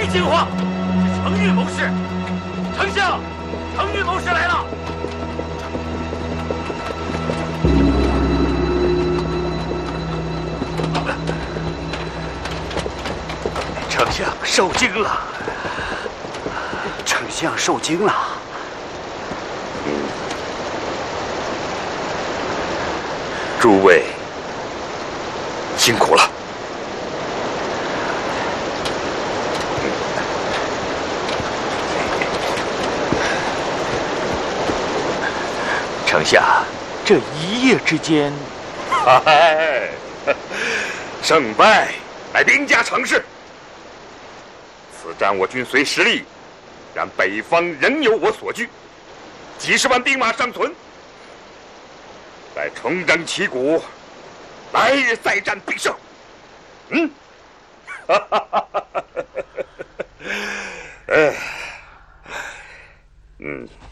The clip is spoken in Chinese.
你惊慌？是程昱谋士，丞相，程昱谋士来了。丞相受惊了。 丞相受惊了。 诸位辛苦了。 丞相，这一夜之间， 嗨，胜败乃兵家常事。此战我军虽失利，然北方仍有我所据，几十万兵马尚存。待重整旗鼓，来日再战必胜。哈哈哈哈哈！